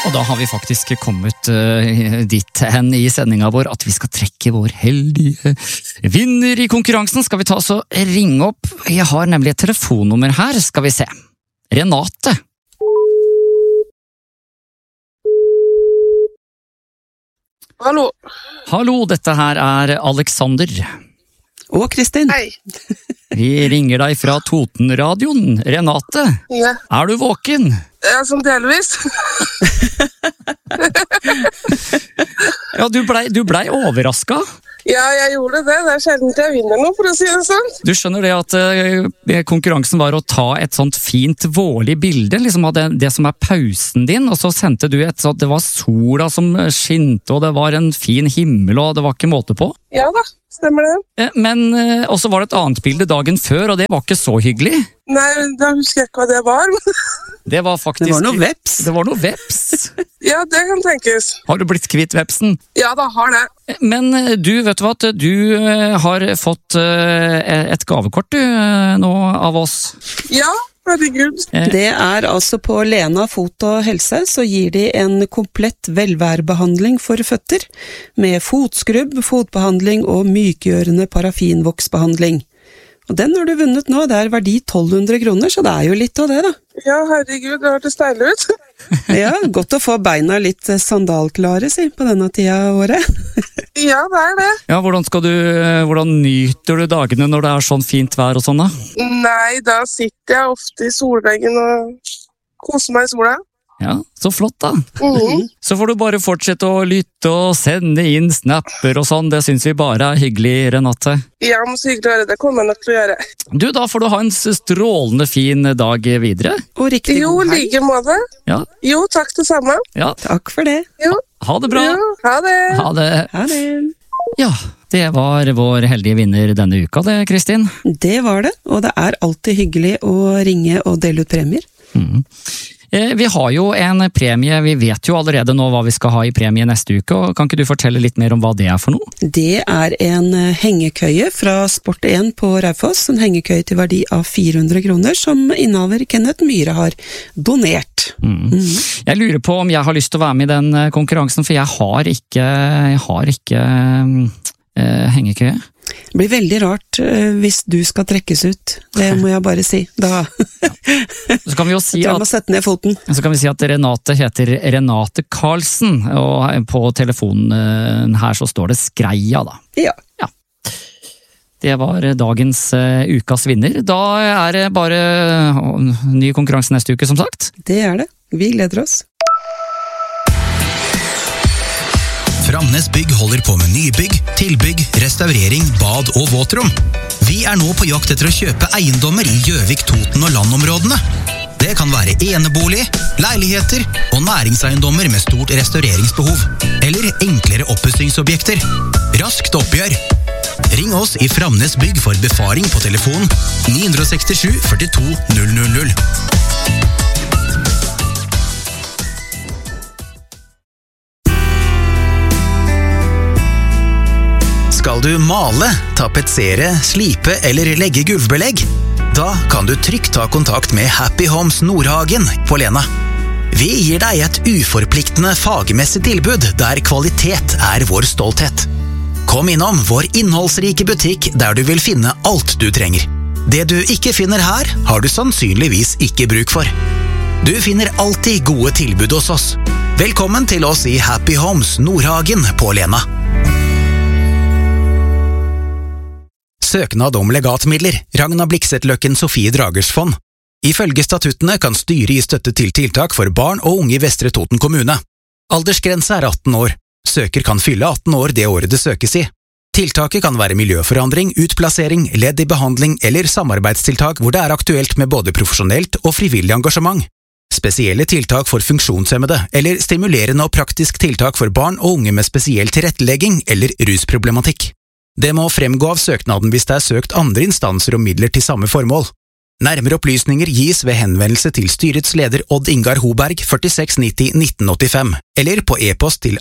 Og da har vi faktisk kommet dit hen i sendinga vår at vi skal trekke vår heldige vinner i konkurransen. Skal vi ta oss og ringe opp? Jeg har nemlig et telefonnummer her, skal vi se. Renate. Hallo. Hallo, dette her er Alexander. Og Kristin. Hei. Vi ringer deg fra Totenradioen. Renate, Ja, er du våken? som delvis. Ja, du blei overrasket. Ja, jeg gjorde det. Det er sjelden jeg vinner noe, for å si det sånn. Du skjønner det at konkurransen var å ta et sånt fint vårlig bilde, liksom av det som er pausen din, og så sendte du et sånt, det var sola som skinte, og det var en fin himmel, og det var ikke måte på. Ja da, stemmer det. Men også var det et annet bilde dagen før, og det var ikke så hyggelig. Nei, da husker jeg ikke hva det var. Det var faktisk... Det var noe veps. Det var noe veps. Ja, det kan tenkes. Har du blitt kvitt vepsen? Ja da, har det. Men du, vet du hva, at du har fått et gavekort du, nå av oss. Ja, herregud. Det er altså på Lena Fot og Helse, så gir de en komplett velværbehandling for føtter, med fotskrubb, fotbehandling og mykgjørende parafinvoksbehandling. Og den har du vunnet nå, det er verdi 1200 kroner, så det er jo litt av det da. Ja, herregud, det hørtes deilig ut. Ja, godt å få beina litt sandalklare, si, på denne tida av året. Ja, det er det. Ja, hvordan nyter du dagene når det er sånn fint vær og sånn da? Nei, da sitter jeg ofte i solveggen og koser meg i sola. Ja, så flott da. Mhm. Så får du bare fortsette å lytte og sende inn snapper og sånn, det synes vi bare er hyggelig, Renate. Ja, men så hyggelig å høre det, kommer jeg nok til å gjøre. Du, da får du ha en strålende fin dag videre. Og riktig Jo, god helg. like måte. Ja, Jo, takk det samme. ja, Takk for det. Jo, ha det bra. jo, ha det. Ha det. Ha det. Ja, det var vår heldige vinner denne uka, det, Kristin. Det var det, og det er alltid hyggelig å ringe og dele ut premier. Vi har jo en premie, vi vet jo allerede nå hva vi skal ha i premie neste uke, og kan ikke du fortelle litt mer om hva det er for noe? Det er en hengekøye fra Sport1 på Raufoss, en hengekøye til verdi av 400 kroner, som innehaver Kenneth Myhre har donert. Jeg lurer på om jeg har lyst til å være med i den konkurransen, for jeg har ikke hengekøye. Det blir veldig rart hvis du skal trekkes ut, det må jeg bare si. Da Så kan vi jo si jeg må sette ned foten. Så kan vi si at Renate heter Renate Karlsen, og på telefonen her så står det Skreia da. Ja. Det var dagens ukas vinner. Da er det bare ny konkurranse neste uke, som sagt. Det er det. Vi gleder oss. Framnes Bygg holder på med nybygg, tilbygg, restaurering, bad og våtrom. Vi er nå på jakt etter å kjøpe eiendommer i Gjøvik, Toten og landområdene. Det kan være enebolig, leiligheter og næringseiendommer med stort restaureringsbehov. Eller enklere oppussingsobjekter. Raskt oppgjør. Ring oss i Framnes Bygg for befaring på telefon 967 42 000. Skal du male, tapetsere, slipe eller legge gulvbelegg? Da kan du trygt ta kontakt med Happy Homes Nordhagen på Lena. Vi gir deg et uforpliktende fagmessig tilbud der kvalitet er vår stolthet. Kom innom vår innholdsrike butikk der du vil finne alt du trenger. Det du ikke finner her, har du sannsynligvis ikke bruk for. Du finner alltid gode tilbud hos oss. Velkommen til oss i Happy Homes Nordhagen på Lena. Søknad om legatmidler, Ragna Bliksetløkken Sofie Dragers fond. Ifølge statuttene kan styret gi støtte til tiltak for barn og unge i Vestre Toten kommune. Aldersgrense er 18 år. Søker kan fylle 18 år det året det søkes i. Tiltaket kan være miljøforandring, utplassering, ledd i behandling eller samarbeidstiltak hvor det er aktuelt med både profesjonelt og frivillig engasjement. Spesielle tiltak for funksjonshemmede eller stimulerende og praktisk tiltak for barn og unge med spesiell tilrettelegging eller rusproblematikk. Det må fremgå av søknaden hvis det er søkt andre instanser om midler til samme formål. Nærmere opplysninger gis ved henvendelse til styrets leder Odd Ingar Hoberg 4690 1985, eller på e-post til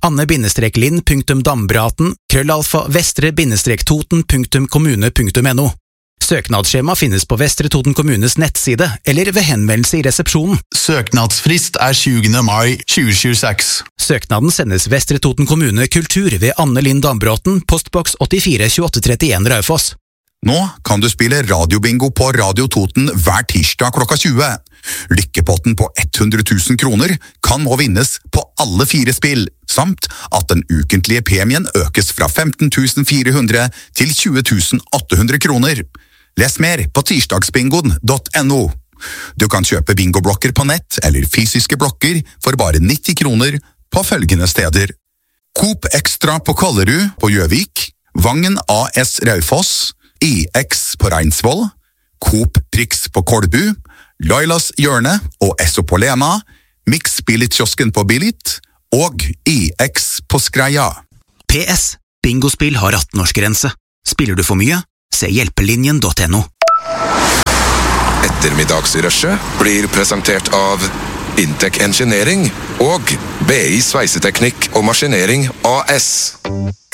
anne-linn.dambraten @vestre-toten.kommune.no. Søknadsskjema finnes på Vestre Toten kommunes nettside, eller ved henvendelse i resepsjonen. Søknadsfrist 20. mai 2026. Søknaden sendes Vestre Toten kommune kultur ved Anne Lind Dambråten, postboks 84 2831 Raufoss. Nå kan du spille radiobingo på Radio Toten hver tirsdag klokka 20. Lykkepotten på 100 000 kroner kan nå vinnes på alle 4 spill, samt at den ukentlige premien økes fra 15 400 til 20 800 kroner. Les mer på tirsdagsbingoen.no. Du kan kjøpe bingoblokker på nett eller fysiske blokker for bare 90 kroner på følgende steder. Coop Extra på Kollerud på Gjøvik, Vangen AS Raufoss, IX på Reinsvoll, Coop Prix på Kolbu, Lailas Hjørne og Esso på Lena, Mix Billit-kiosken på Billit og IX på Skreia. PS. Bingospill har 18-årsgrense. Spiller du for mye? Se hjelpelinjen.no. Ettermiddagsrushet blir presentert av Intec Engineering og BI Sveiseteknikk og Maskinering AS.